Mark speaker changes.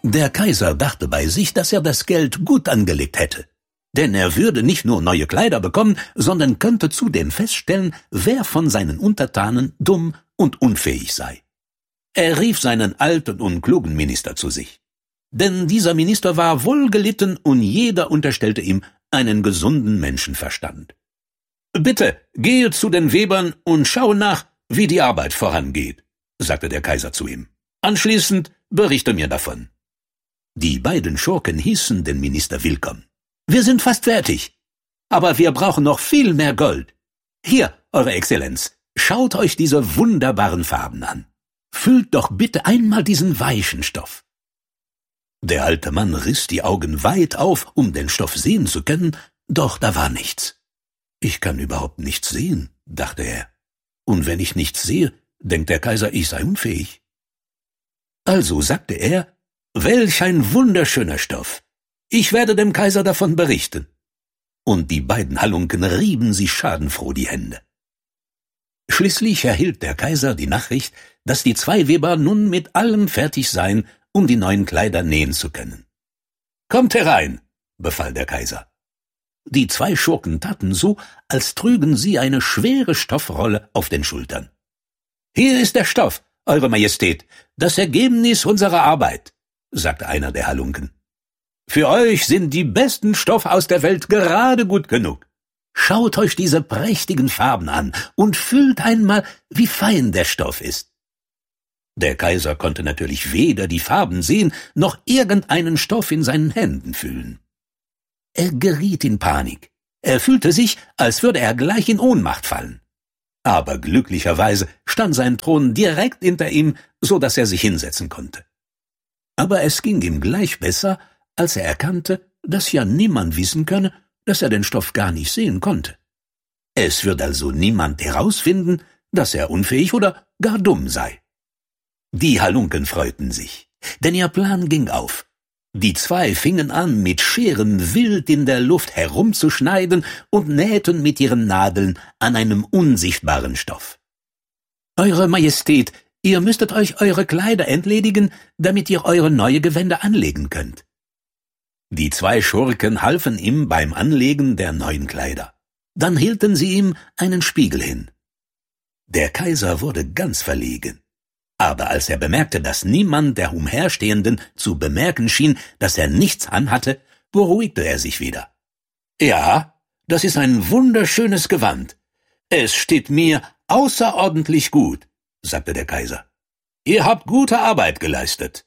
Speaker 1: Der Kaiser dachte bei sich, dass er das Geld gut angelegt hätte. Denn er würde nicht nur neue Kleider bekommen, sondern könnte zudem feststellen, wer von seinen Untertanen dumm und unfähig sei. Er rief seinen alten und klugen Minister zu sich. Denn dieser Minister war wohlgelitten und jeder unterstellte ihm einen gesunden Menschenverstand. »Bitte, gehe zu den Webern und schaue nach, wie die Arbeit vorangeht«, sagte der Kaiser zu ihm. »Anschließend berichte mir davon.« Die beiden Schurken hießen den Minister willkommen. »Wir sind fast fertig, aber wir brauchen noch viel mehr Gold. Hier, Eure Exzellenz, schaut euch diese wunderbaren Farben an. Füllt doch bitte einmal diesen weichen Stoff.« Der alte Mann riss die Augen weit auf, um den Stoff sehen zu können, doch da war nichts. »Ich kann überhaupt nichts sehen«, dachte er. »Und wenn ich nichts sehe, denkt der Kaiser, ich sei unfähig.« Also sagte er, »Welch ein wunderschöner Stoff! Ich werde dem Kaiser davon berichten.« Und die beiden Halunken rieben sich schadenfroh die Hände. Schließlich erhielt der Kaiser die Nachricht, dass die zwei Weber nun mit allem fertig seien, um die neuen Kleider nähen zu können. »Kommt herein«, befahl der Kaiser. Die zwei Schurken taten so, als trügen sie eine schwere Stoffrolle auf den Schultern. »Hier ist der Stoff, Eure Majestät, das Ergebnis unserer Arbeit«, sagte einer der Halunken. »Für euch sind die besten Stoffe aus der Welt gerade gut genug. Schaut euch diese prächtigen Farben an und fühlt einmal, wie fein der Stoff ist.« Der Kaiser konnte natürlich weder die Farben sehen, noch irgendeinen Stoff in seinen Händen fühlen. Er geriet in Panik. Er fühlte sich, als würde er gleich in Ohnmacht fallen. Aber glücklicherweise stand sein Thron direkt hinter ihm, so dass er sich hinsetzen konnte. Aber es ging ihm gleich besser, als er erkannte, dass ja niemand wissen könne, dass er den Stoff gar nicht sehen konnte. Es wird also niemand herausfinden, dass er unfähig oder gar dumm sei. Die Halunken freuten sich, denn ihr Plan ging auf. Die zwei fingen an, mit Scheren wild in der Luft herumzuschneiden und nähten mit ihren Nadeln an einem unsichtbaren Stoff. »Eure Majestät, ihr müsstet euch eure Kleider entledigen, damit ihr eure neue Gewänder anlegen könnt.« Die zwei Schurken halfen ihm beim Anlegen der neuen Kleider. Dann hielten sie ihm einen Spiegel hin. Der Kaiser wurde ganz verlegen. Aber als er bemerkte, dass niemand der Umherstehenden zu bemerken schien, dass er nichts anhatte, beruhigte er sich wieder. »Ja, das ist ein wunderschönes Gewand. Es steht mir außerordentlich gut«, sagte der Kaiser. »Ihr habt gute Arbeit geleistet.